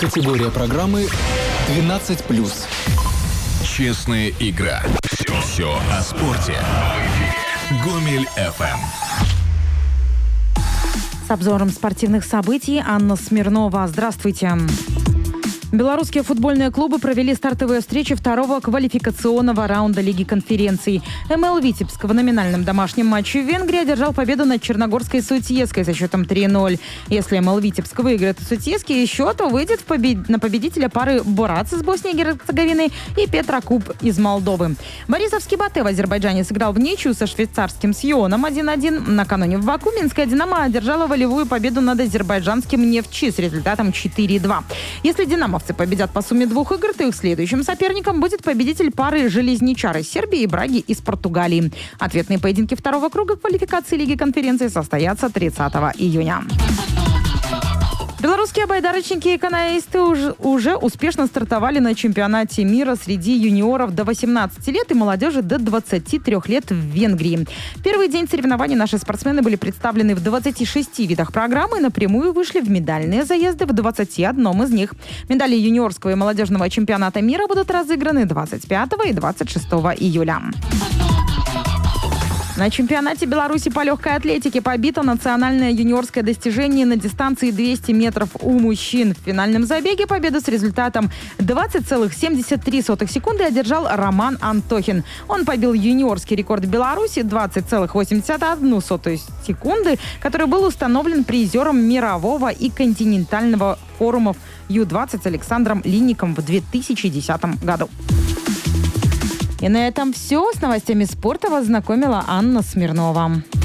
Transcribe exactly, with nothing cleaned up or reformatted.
Категория программы двенадцать плюс. Честная игра. Все, все о спорте. Гомель эф эм. С обзором спортивных событий Анна Смирнова. Здравствуйте. Белорусские футбольные клубы провели стартовые встречи второго квалификационного раунда Лиги конференций. эм эл Витебск в номинальном домашнем матче в Венгрии одержал победу над Черногорской Суетьеской со счетом три ноль. Если эм эл Витебск выиграет у Суетьески еще, то выйдет в побед... на победителя пары Борец из Боснии и Герцеговины и Петрокуб из Молдовы. Борисовский Батэ в Азербайджане сыграл в ничью со швейцарским Сионом один один. Накануне в Баку Минская Динамо одержала волевую победу над азербайджанским Нефтчи с результатом четыре два. Если Динамо победят по сумме двух игр, то их следующим соперником будет победитель пары Железничар из Сербии и Браги из Португалии. Ответные поединки второго круга квалификации Лиги конференции состоятся тридцатого июня. Белорусские байдарочники и каноисты уже, уже успешно стартовали на чемпионате мира среди юниоров до восемнадцати лет и молодежи до двадцати трёх лет в Венгрии. В первый день соревнований наши спортсмены были представлены в двадцати шести видах программы и напрямую вышли в медальные заезды в двадцати одном из них. Медали юниорского и молодежного чемпионата мира будут разыграны двадцать пятого и двадцать шестого июля. На чемпионате Беларуси по легкой атлетике побито национальное юниорское достижение на дистанции двести метров у мужчин. В финальном забеге победу с результатом двадцать целых семьдесят три сотых секунды одержал Роман Антохин. Он побил юниорский рекорд Беларуси двадцать целых восемьдесят одну сотую секунды, который был установлен призером мирового и континентального форумов ю двадцать Александром Линником в две тысячи десятом году. И на этом все. С новостями спорта вас знакомила Анна Смирнова.